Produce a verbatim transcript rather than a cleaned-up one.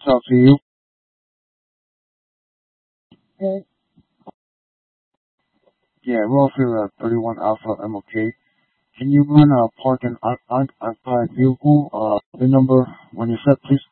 Talk to you. Okay. Yeah, Royfield uh, thirty-one Alpha M O K. Can you run a park and occupied vehicle? Uh, the number when you set, please.